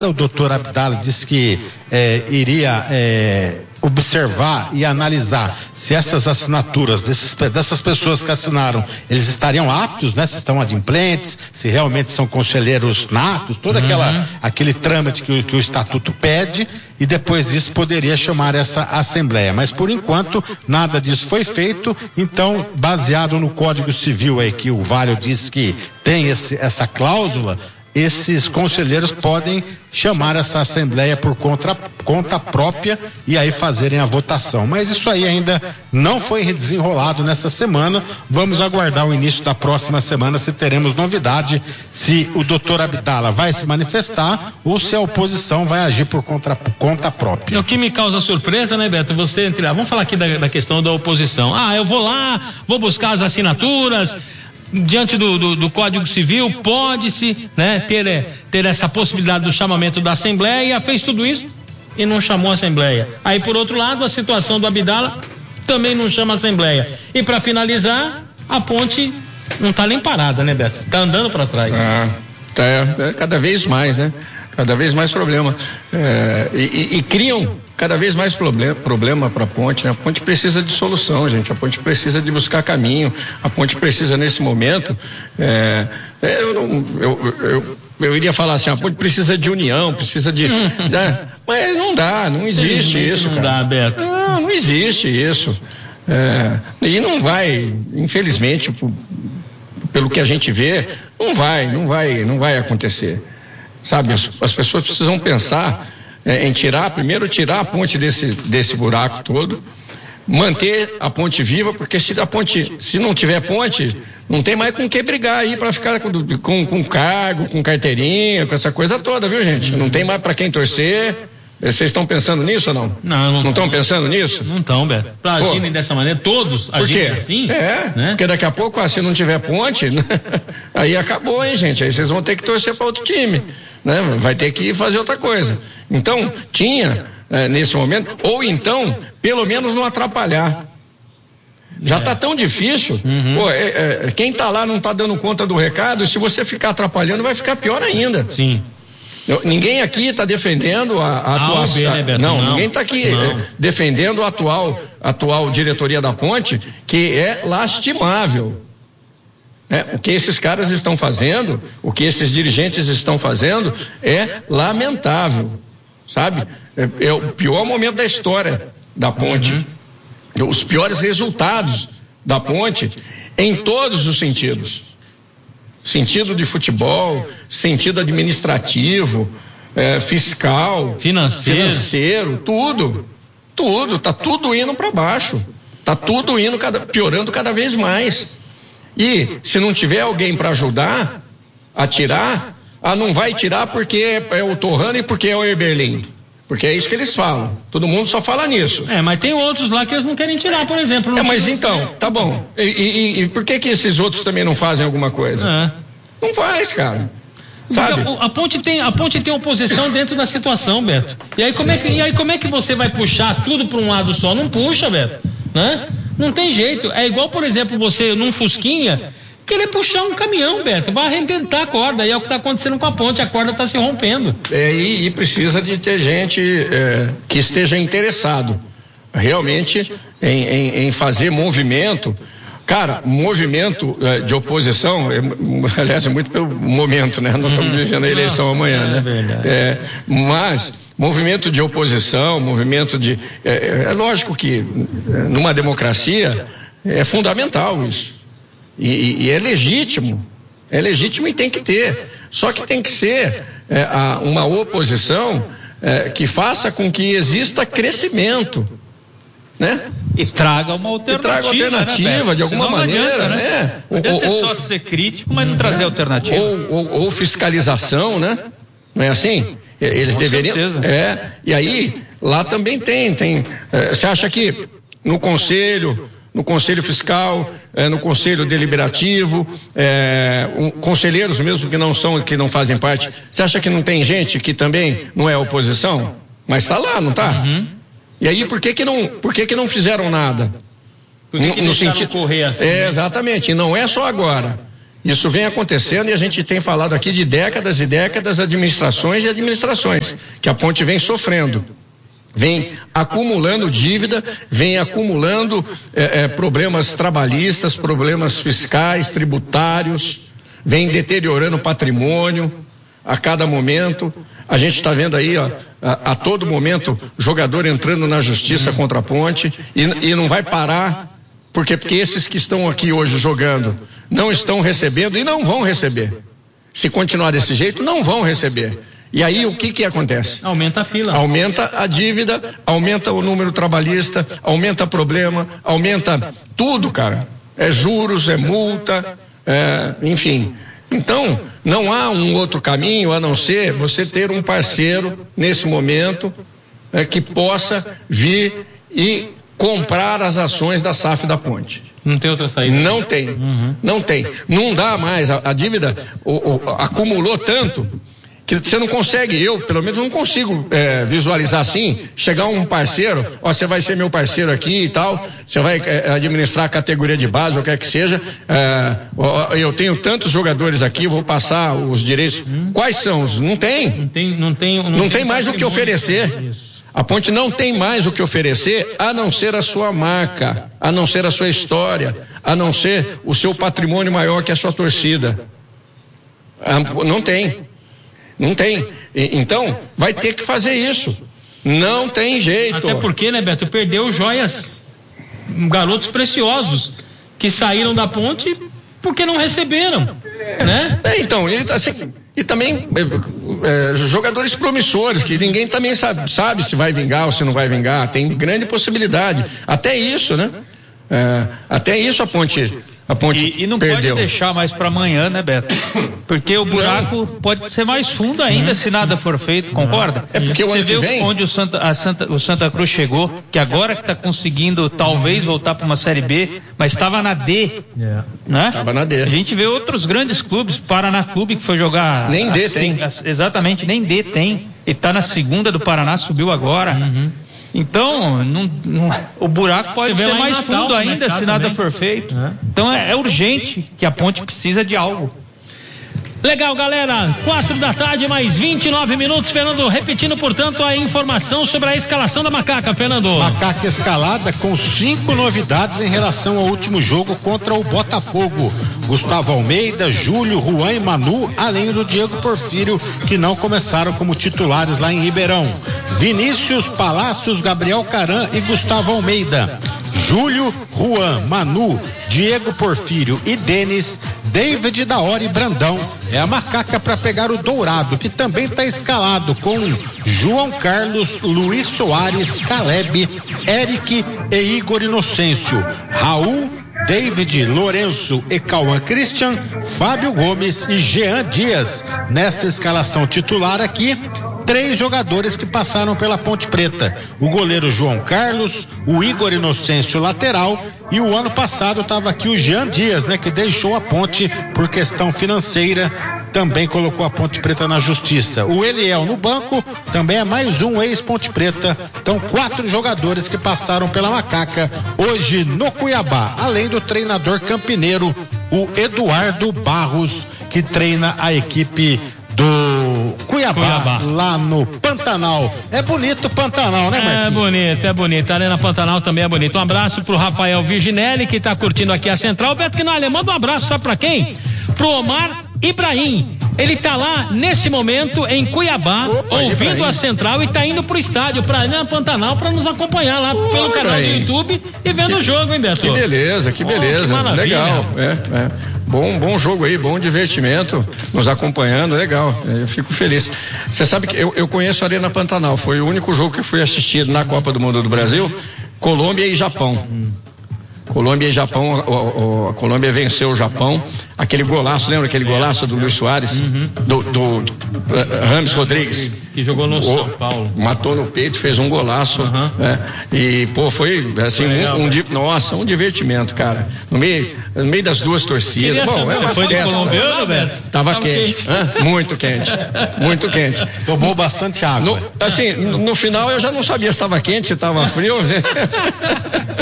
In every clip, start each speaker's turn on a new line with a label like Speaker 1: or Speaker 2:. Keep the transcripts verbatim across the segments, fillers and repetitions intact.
Speaker 1: O doutor Abdala disse que é, iria é, observar e analisar se essas assinaturas desses, dessas pessoas que assinaram, eles estariam aptos, né? Se estão adimplentes, se realmente são conselheiros natos, todo uhum. aquela, aquele trâmite que o, que o estatuto pede, e depois disso poderia chamar essa assembleia. Mas por enquanto nada disso foi feito. Então, baseado no Código Civil aí que o Valho disse que tem esse, essa cláusula, esses conselheiros podem chamar essa assembleia por conta, conta própria e aí fazerem a votação. Mas isso aí ainda não foi desenrolado nessa semana. Vamos aguardar o início da próxima semana se teremos novidade, se o doutor Abdala vai se manifestar ou se a oposição vai agir por conta, por conta própria.
Speaker 2: O que me causa surpresa, né, Beto? Você entre lá, vamos falar aqui da, da questão da oposição. Ah, eu vou lá, vou buscar as assinaturas. Diante do, do, do Código Civil, pode-se, né, ter, ter essa possibilidade do chamamento da Assembleia, e fez tudo isso e não chamou a Assembleia. Aí, por outro lado, a situação do Abdala também não chama a Assembleia. E para finalizar, a ponte não está nem parada, né, Beto? Está andando para trás.
Speaker 3: Ah, tá, é, cada vez mais, né? Cada vez mais problema. É, e, e, e criam cada vez mais problema, problema para a ponte, né? A ponte precisa de solução, gente. A ponte precisa de buscar caminho. A ponte precisa, nesse momento, é, eu, não, eu, eu, eu iria falar assim, a ponte precisa de união, precisa de... né? Mas não dá, não existe isso,
Speaker 2: não
Speaker 3: cara.
Speaker 2: Dá, Beto.
Speaker 3: Não, não existe isso. É, e não vai, infelizmente, pelo que a gente vê, não vai, não vai, não vai acontecer. Sabe, as, as pessoas precisam pensar é, em tirar, primeiro tirar a ponte desse, desse buraco todo, manter a ponte viva, porque se a ponte, se não tiver ponte, não tem mais com que brigar aí para ficar com, com, com cargo, com carteirinha, com essa coisa toda, viu, gente? Não tem mais para quem torcer. Vocês estão pensando nisso ou não?
Speaker 2: Não, não
Speaker 3: estão pensando nisso?
Speaker 2: Não estão, Beto. Para agirem dessa maneira, todos agirem assim?
Speaker 3: É, né? Porque daqui a pouco, ah, se não tiver ponte, aí acabou, hein, gente? Aí vocês vão ter que torcer para outro time, né? Vai ter que ir fazer outra coisa. Então, tinha, é, nesse momento, ou então, pelo menos não atrapalhar. Já está é. tão difícil, uhum. Pô, é, é, quem está lá não está dando conta do recado, e se você ficar atrapalhando, vai ficar pior ainda.
Speaker 2: Sim.
Speaker 3: Eu, ninguém aqui está defendendo a, a atuação.
Speaker 2: Né, Beto?
Speaker 3: Não,
Speaker 2: não,
Speaker 3: ninguém está aqui é, defendendo a atual, atual diretoria da ponte, que é lastimável. É, o que esses caras estão fazendo, o que esses dirigentes estão fazendo, é lamentável. Sabe? É, é o pior momento da história da ponte. Uhum. Os piores resultados da ponte, em todos os sentidos. Sentido de futebol, sentido administrativo, é, fiscal,
Speaker 2: financeiro.
Speaker 3: financeiro, tudo, tudo, tá tudo indo para baixo, tá tudo indo cada, piorando cada vez mais. E se não tiver alguém para ajudar a tirar, ah, não vai tirar porque é o Torrano e porque é o Eberlin. Porque é isso que eles falam. Todo mundo só fala nisso.
Speaker 2: É, mas tem outros lá que eles não querem tirar, por exemplo.
Speaker 3: É, mas então, tá bom. E, e, e por que que esses outros também não fazem alguma coisa? É. Não faz, cara. Sabe?
Speaker 2: A, a, ponte tem, a ponte tem oposição dentro da situação, Beto. E aí como é que, e aí, como é que você vai puxar tudo para um lado só? Não puxa, Beto. Né? Não tem jeito. É igual, por exemplo, você num Fusquinha querer puxar um caminhão, Beto, vai arrebentar a corda, e é o que está acontecendo com a ponte, a corda está se rompendo.
Speaker 3: É, e, e precisa de ter gente é, que esteja interessado realmente em, em, em fazer movimento. Cara, movimento é, de oposição, é, aliás, é muito pelo momento, né? Nós estamos vivendo a eleição Nossa, amanhã, né? É verdade. É, mas movimento de oposição, movimento de... É, é lógico que numa democracia é fundamental isso. E, e é legítimo, é legítimo e tem que ter. Só que tem que ser é, a, uma oposição é, que faça com que exista crescimento, né?
Speaker 2: E traga uma alternativa. E traga
Speaker 3: alternativa, né, de alguma Senão maneira, não adianta, né?
Speaker 2: Não adianta ou, ser só ser crítico, mas não trazer alternativa.
Speaker 3: Ou, ou, ou fiscalização, né? Não é assim? Eles com deveriam. Certeza. É. E aí, lá também tem, tem. É, você acha que no conselho. No Conselho Fiscal, eh, no Conselho Deliberativo, eh, um, conselheiros mesmo que não são, que não fazem parte. Você acha que não tem gente que também não é oposição? Mas está lá, não está? Uhum. E aí por que que não, por que que não fizeram nada?
Speaker 2: Por que que
Speaker 3: no, no
Speaker 2: deixaram
Speaker 3: sentido,
Speaker 2: correr assim?
Speaker 3: É, exatamente, e não é só agora. Isso vem acontecendo e a gente tem falado aqui de décadas e décadas, administrações e administrações, que a Ponte vem sofrendo. Vem acumulando dívida, vem acumulando é, é, problemas trabalhistas, problemas fiscais, tributários, vem deteriorando o patrimônio a cada momento. A gente está vendo aí, ó, a, a todo momento, jogador entrando na justiça contra a Ponte e, e não vai parar, porque, porque esses que estão aqui hoje jogando não estão recebendo e não vão receber. Se continuar desse jeito, não vão receber. E aí o que que acontece?
Speaker 2: Aumenta a fila.
Speaker 3: Aumenta a dívida, aumenta o número trabalhista, aumenta problema, aumenta tudo, cara. É juros, é multa, é, enfim. Então, não há um outro caminho a não ser você ter um parceiro nesse momento é, que possa vir e comprar as ações da S A F da Ponte.
Speaker 2: Não tem outra saída?
Speaker 3: Não tem, uhum. não tem. Não dá mais, a, a dívida o, o, acumulou tanto que você não consegue, eu pelo menos não consigo é, visualizar assim, chegar um parceiro, ó, você vai ser meu parceiro aqui e tal, você vai é, administrar a categoria de base, ou quer que seja, é, ó, eu tenho tantos jogadores aqui, vou passar os direitos. Hum. Quais são os? Não tem.
Speaker 2: Não tem, não tem, não
Speaker 3: não tem,
Speaker 2: tem
Speaker 3: mais o que oferecer. Isso. A Ponte não tem mais o que oferecer a não ser a sua marca, a não ser a sua história, a não ser o seu patrimônio maior que a sua torcida. Não tem. Não tem. Então, vai ter que fazer isso. Não tem jeito.
Speaker 2: Até porque, né, Beto, perdeu joias, garotos preciosos, que saíram da Ponte porque não receberam, né?
Speaker 3: É, então, e, assim, e também é, é, jogadores promissores, que ninguém também sabe, sabe se vai vingar ou se não vai vingar. Tem grande possibilidade. Até isso, né? É, até isso a Ponte... A Ponte
Speaker 4: e, e não
Speaker 3: perdeu.
Speaker 4: Pode deixar mais para amanhã, né, Beto? Porque o buraco não. pode ser mais fundo ainda se nada for feito, concorda?
Speaker 3: É porque
Speaker 4: você
Speaker 3: o ano
Speaker 4: viu
Speaker 3: que vem...
Speaker 4: onde o Santa, a Santa, o Santa Cruz chegou, que agora que está conseguindo talvez voltar para uma Série B, mas estava na D, yeah. né?
Speaker 3: Estava na D.
Speaker 4: A gente vê outros grandes clubes, Paraná Clube que foi jogar...
Speaker 3: Nem D
Speaker 4: assim,
Speaker 3: tem.
Speaker 4: Exatamente, nem D tem. E está na segunda do Paraná, subiu agora. Uhum. Então, não, não, o buraco pode ser mais Natal, fundo ainda se nada também. for feito. É. Então é, é urgente que a Ponte precisa de algo.
Speaker 2: Legal, galera. Quatro da tarde, mais vinte e nove minutos. Fernando, repetindo, portanto, a informação sobre a escalação da Macaca, Fernando.
Speaker 1: Macaca escalada com cinco novidades em relação ao último jogo contra o Botafogo. Gustavo Almeida, Júlio, Juan e Manu, além do Diego Porfírio, que não começaram como titulares lá em Ribeirão. Vinícius, Palácios, Gabriel Caran e Gustavo Almeida. Júlio, Juan, Manu, Diego Porfírio e Denis, David da Hora e Brandão. É a Macaca para pegar o Dourado, que também está escalado com João Carlos, Luiz Soares, Caleb, Eric e Igor Inocêncio, Raul, David, Lourenço e Cauã Christian, Fábio Gomes e Jean Dias. Nesta escalação titular aqui, três jogadores que passaram pela Ponte Preta: o goleiro João Carlos, o Igor Inocêncio lateral, e o ano passado estava aqui o Jean Dias, né, que deixou a Ponte por questão financeira, também colocou a Ponte Preta na justiça. O Eliel no banco também é mais um ex-Ponte Preta. Então, quatro jogadores que passaram pela Macaca hoje no Cuiabá, além do treinador campineiro, o Eduardo Barros, que treina a equipe do Cuiabá, Cuiabá, lá no Pantanal. É bonito o Pantanal, né, Marquinhos?
Speaker 2: É bonito, é bonito. A Arena Pantanal também é bonito. Um abraço pro Rafael Virginelli, que tá curtindo aqui a Central. Beto Quinalha, manda um abraço, sabe pra quem? Pro Omar Ibrahim. Ele tá lá nesse momento em Cuiabá, Opa, ouvindo Ibrahim. a Central, e tá indo pro estádio, pra Arena Pantanal, pra nos acompanhar lá Opa, pelo canal do YouTube e vendo que, o jogo, hein, Beto?
Speaker 3: Que beleza, que beleza. Oh, que legal. É, é. Bom, bom jogo aí, bom divertimento, nos acompanhando, legal. Eu fico feliz. Você sabe que eu, eu conheço a Arena Pantanal, foi o único jogo que fui assistido na Copa do Mundo do Brasil, Colômbia e Japão. Hum. Colômbia e Japão, a, a, a Colômbia venceu o Japão, aquele golaço, lembra aquele golaço do Luiz Soares, uhum. do, do, do uh, Rames Rodrigues,
Speaker 2: que jogou no
Speaker 3: o,
Speaker 2: São Paulo,
Speaker 3: matou no peito, fez um golaço, uhum. né? E pô, foi assim, foi legal, um, um di, nossa, um divertimento, cara, no meio, no meio das duas torcidas. Bom,
Speaker 2: você foi de colombiano, Beto?
Speaker 3: Tava, Tava quente, quente. muito quente, muito quente.
Speaker 1: Tomou bastante água.
Speaker 3: No, assim, no, no final eu já não sabia se estava quente, se estava frio.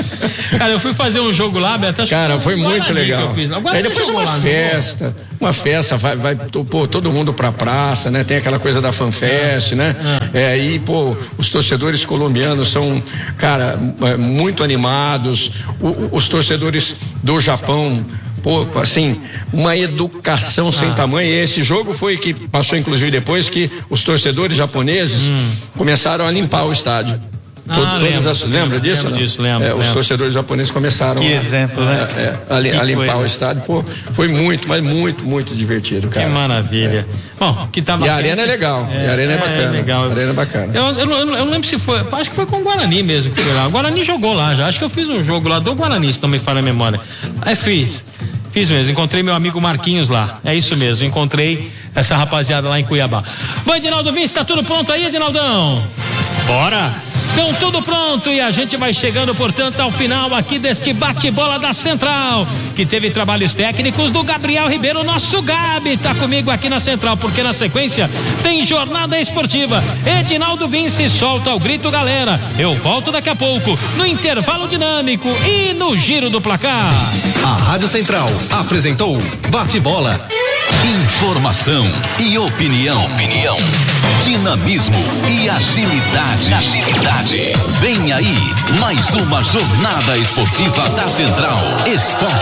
Speaker 2: Cara, eu fui fazer um jogo lá, Beto.
Speaker 3: Cara, foi muito legal. Aí depois uma festa, uma festa, vai, vai pô, todo mundo pra praça, né? Tem aquela coisa da fanfest, né? É, e, pô, os torcedores colombianos são, cara, muito animados. O, os torcedores do Japão, pô, assim, uma educação sem ah. tamanho. E esse jogo foi que passou, inclusive, depois que os torcedores japoneses hum. começaram a limpar o estádio. Todo, ah, lembro, as, lembra lembro, disso? Lembro disso, lembro, é, lembro. Os torcedores japoneses começaram
Speaker 4: que
Speaker 3: a,
Speaker 4: exemplo, né?
Speaker 3: é, é, a, a limpar coisa. o estádio. Pô, foi muito, mas muito, muito divertido, cara.
Speaker 2: Que maravilha. É. Bom, que tá
Speaker 3: e a arena é legal. É, e a arena é, é bacana. Legal. A arena é bacana.
Speaker 2: Eu, eu, eu, eu não lembro se foi, acho que foi com o Guarani mesmo que foi lá. O Guarani jogou lá já. Acho que eu fiz um jogo lá do Guarani, se não me falha a memória. Aí fiz. Fiz mesmo, encontrei meu amigo Marquinhos lá. É isso mesmo, encontrei essa rapaziada lá em Cuiabá. Bom, Edinaldo Vinci, tá tudo pronto aí, Edinaldão? Bora! Então tudo pronto e a gente vai chegando, portanto, ao final aqui deste bate-bola da Central, que teve trabalhos técnicos do Gabriel Ribeiro, nosso Gabi, tá comigo aqui na Central, porque na sequência tem jornada esportiva. Edinaldo Vinci solta o grito, galera. Eu volto daqui a pouco, no intervalo dinâmico e no giro do placar.
Speaker 5: A Rádio Central apresentou Bate-Bola. Informação e opinião. Opinião. Dinamismo e agilidade. Agilidade. Vem aí mais uma jornada esportiva da Central. Esporte.